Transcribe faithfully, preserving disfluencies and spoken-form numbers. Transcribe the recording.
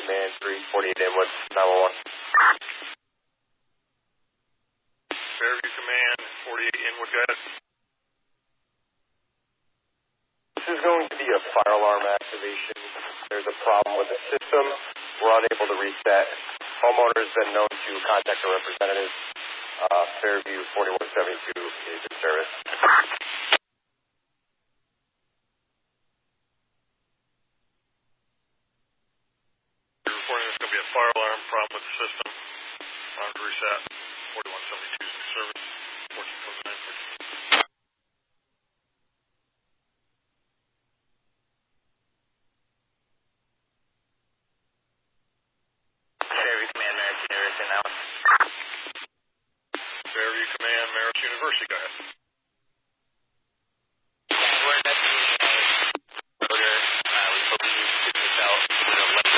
Command, three forty-eight Inwood, nine one one. Fairview Command, forty-eight Inwood, go ahead. This is going to be a fire alarm activation. There's a problem with the system. We're unable to reset. Homeowners been known to contact our representatives. Uh, Fairview forty-one seventy-two is in service. You're reporting there's going to be a fire alarm problem with the system. Alarm to reset. forty-one seventy-two is in service. fourteen close nine fourteen. Fairview Command, Marist University, now. Fairview Command, Marist University, go ahead. We're investigating a voter. Uh, we believe this out with a